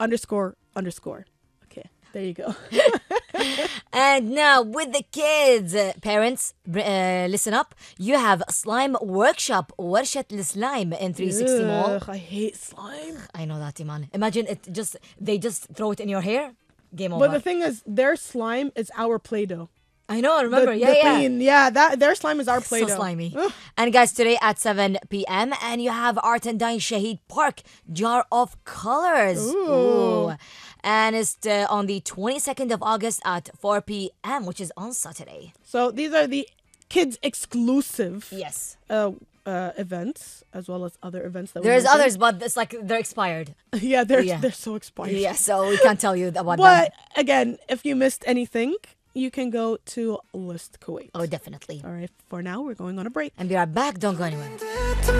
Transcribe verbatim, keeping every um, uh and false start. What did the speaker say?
underscore underscore. Okay, there you go. And now with the kids, uh, parents, uh, listen up. You have Slime Workshop, ورشة السلايم in three sixty Mall. Ugh, I hate slime. I know that, Iman. Imagine it just they just throw it in your hair. Game over. But the thing is, their slime is our Play-Doh. I know, remember, the, yeah, the yeah. Thing, yeah, that their slime is our Play-Doh. So slimy. Ugh. And guys, today at seven p.m. and you have Art and Dye Shahid Park, Jar of Colors. Ooh. Ooh. And it's uh, on the twenty-second of August at four p.m., which is on Saturday. So these are the kids exclusive Yes. uh, uh, events, as well as other events that we There's mentioned. others, but it's like they're expired. Yeah, they're Yeah. they're so expired. Yeah, so we can't tell you about But them. again, if you missed anything, you can go to List Kuwait. Oh, definitely. All right, for now, we're going on a break. And we are back. Don't go anywhere.